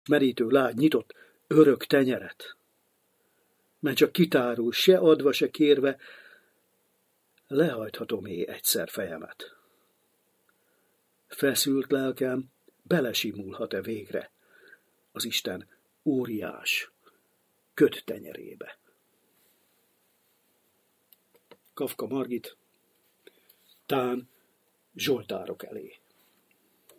merítő lágy nyitott örök tenyeret. Mert csak kitárul, se adva, se kérve, lehajthatom-é egyszer fejemet. Feszült lelkem belesimulhat-e végre az Isten óriás ködtenyerébe. Kafka Margit, Tán Zsoltárok elé.